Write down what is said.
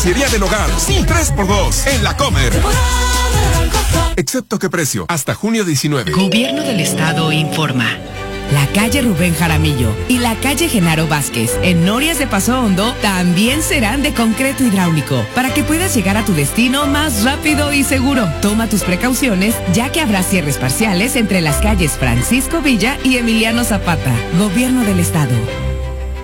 Sería del hogar, sí, 3x2 en La Comer. Excepto qué precio, hasta junio 19. Gobierno del Estado informa. La calle Rubén Jaramillo y la calle Genaro Vázquez en Norias de Paso Hondo también serán de concreto hidráulico para que puedas llegar a tu destino más rápido y seguro. Toma tus precauciones ya que habrá cierres parciales entre las calles Francisco Villa y Emiliano Zapata. Gobierno del Estado.